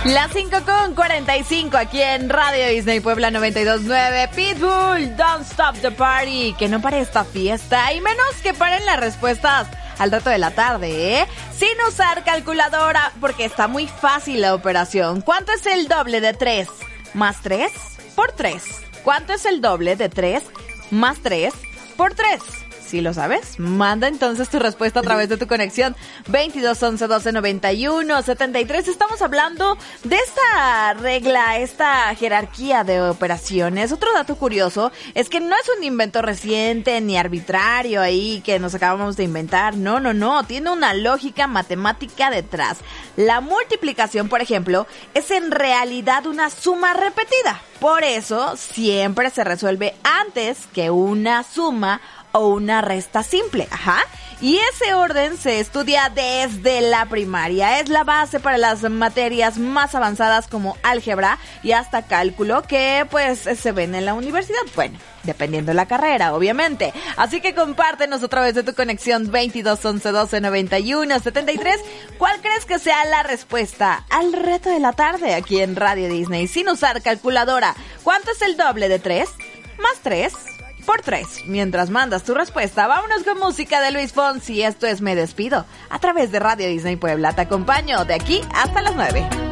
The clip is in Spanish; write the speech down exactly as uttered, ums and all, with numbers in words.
Las cinco con cuarenta y cinco aquí en Radio Disney Puebla noventa y dos punto nueve. Pitbull, Don't Stop the Party. Que no pare esta fiesta y menos que paren las respuestas al reto de la tarde, ¿eh? Sin usar calculadora porque está muy fácil la operación. ¿Cuánto es el doble de tres más tres por tres? ¿Cuánto es el doble de tres más tres por tres? Si lo sabes, manda entonces tu respuesta a través de tu conexión veintidós once doce noventa y uno setenta y tres. Estamos hablando de esta regla, esta jerarquía de operaciones. Otro dato curioso es que no es un invento reciente ni arbitrario ahí que nos acabamos de inventar. No, no, no. Tiene una lógica matemática detrás. La multiplicación, por ejemplo, es en realidad una suma repetida. Por eso siempre se resuelve antes que una suma o una resta simple, ajá. Y ese orden se estudia desde la primaria. Es la base para las materias más avanzadas como álgebra y hasta cálculo que pues se ven en la universidad. Bueno, dependiendo de la carrera, obviamente. Así que compártenos a través de tu conexión veintidós once doce noventa y uno setenta y tres. ¿Cuál crees que sea la respuesta al reto de la tarde aquí en Radio Disney sin usar calculadora? ¿Cuánto es el doble de tres más tres por tres? Mientras mandas tu respuesta, vámonos con música de Luis Fonsi. Esto es Me Despido a través de Radio Disney Puebla. Te acompaño de aquí hasta las nueve.